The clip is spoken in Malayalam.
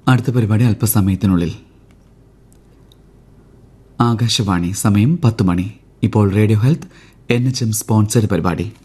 അടുത്ത പരിപാടി അല്പസമയത്തിനുള്ളിൽ. ആകാശവാണി, സമയം 10 മണി. ഇപ്പോൾ റേഡിയോ ഹെൽത്ത് NHM സ്പോൺസർഡ് പരിപാടി.